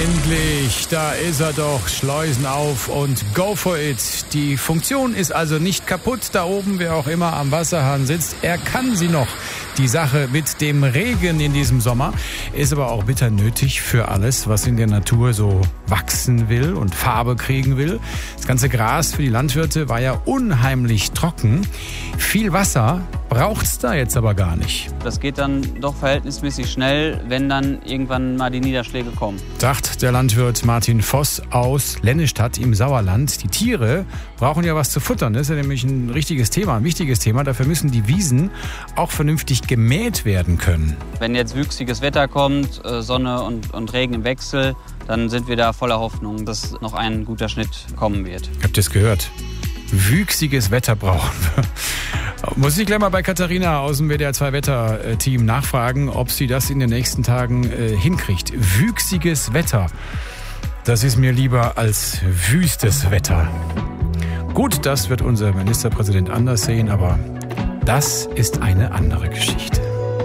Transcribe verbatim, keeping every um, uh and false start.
Endlich, da ist er doch. Schleusen auf und go for it. Die Funktion ist also nicht kaputt da oben, wer auch immer am Wasserhahn sitzt. Er kann sie noch. Die Sache mit dem Regen in diesem Sommer ist aber auch bitter nötig für alles, was in der Natur so wachsen will und Farbe kriegen will. Das ganze Gras für die Landwirte war ja unheimlich trocken. Viel Wasser braucht's da jetzt aber gar nicht. Das geht dann doch verhältnismäßig schnell, wenn dann irgendwann mal die Niederschläge kommen. Sagt der Landwirt Martin Voss aus Lennestadt im Sauerland. Die Tiere brauchen ja was zu futtern. Das ist ja nämlich ein richtiges Thema, ein wichtiges Thema. Dafür müssen die Wiesen auch vernünftig gemäht werden können. Wenn jetzt wüchsiges Wetter kommt, Sonne und, und Regen im Wechsel, dann sind wir da voller Hoffnung, dass noch ein guter Schnitt kommen wird. Habt ihr es gehört? Wüchsiges Wetter brauchen wir. Muss ich gleich mal bei Katharina aus dem W D R zwei Wetterteam nachfragen, ob sie das in den nächsten Tagen äh, hinkriegt. Wüchsiges Wetter, das ist mir lieber als wüstes Wetter. Gut, das wird unser Ministerpräsident anders sehen, aber das ist eine andere Geschichte.